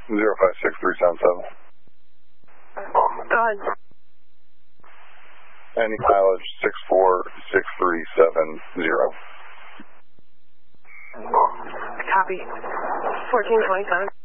056377. Go ahead. Any mileage 646370. Copy. 1427.